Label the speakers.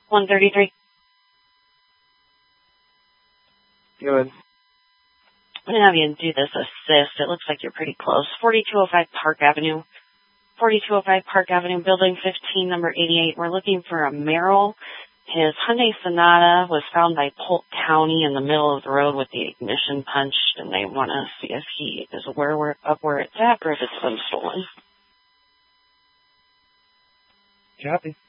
Speaker 1: 133.
Speaker 2: Good.
Speaker 1: I'm going to have you do this assist. It looks like you're pretty close. 4205 Park Avenue. 4205 Park Avenue, Building 15, number 88. We're looking for a Merrill. His Hyundai Sonata was found by Polk County in the middle of the road with the ignition punched, and they want to see if he is aware of where it's at or if it's been stolen.
Speaker 2: Copy.